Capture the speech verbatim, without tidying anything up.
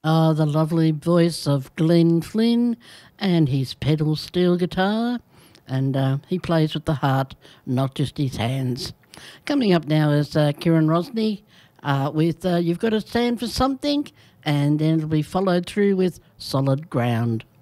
Oh, the lovely voice of Glenn Flynn and his pedal steel guitar. And uh, he plays with the heart, not just his hands. Coming up now is uh, Kieran Rosny uh, with uh, You've Got to Stand for Something, and then it'll be followed through with Solid Ground.